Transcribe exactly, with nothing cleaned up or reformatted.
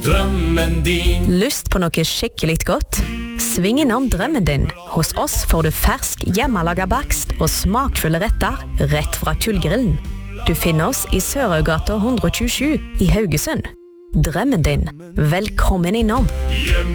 drømmen din. Lyst på noe skikkelig godt? Sving innom drømmen din. Hos oss får du fersk, hjemmelaget bakst og smakfulle retter rett fra Tullgrillen. Du finner oss i Sørøygata one twenty-seven i Haugesund. Drømmen din. Velkommen innom.